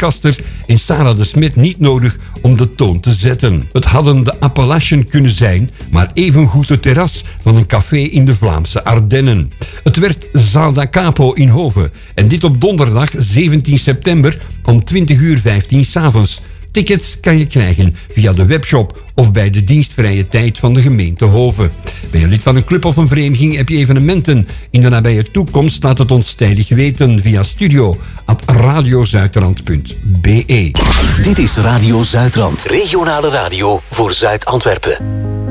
Kaster en Sarah de Smet niet nodig om de toon te zetten. Het hadden de Appalachen kunnen zijn, maar evengoed het terras van een café in de Vlaamse Ardennen. Het werd Zaal da Capo in Hoven en dit op donderdag 17 september om 20:15 s'avonds. Tickets kan je krijgen via de webshop of bij de dienstvrije tijd van de gemeente Hoven. Ben je lid van een club of een vereniging, heb je evenementen in de nabije toekomst, laat het ons tijdig weten via studio@radiozuidrand.be. Dit is Radio Zuidrand, regionale radio voor Zuid-Antwerpen.